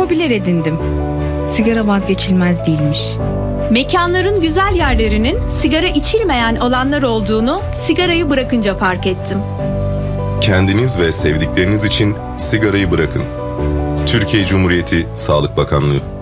hobiler edindim. Sigara vazgeçilmez değilmiş. Mekanların güzel yerlerinin sigara içilmeyen alanlar olduğunu sigarayı bırakınca fark ettim. Kendiniz ve sevdikleriniz için sigarayı bırakın. Türkiye Cumhuriyeti Sağlık Bakanlığı.